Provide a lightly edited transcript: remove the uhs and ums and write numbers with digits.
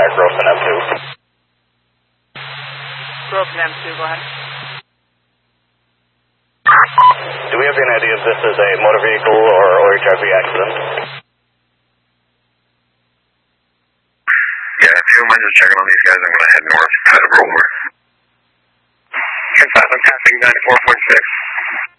Gross and M2. Gross and M2, go ahead. Do we have any idea if this is a motor vehicle or OHIV accident? Yeah, if you don't mind just checking on these guys, I'm going to head north, try to roll north. 10-5, I'm passing 94.6.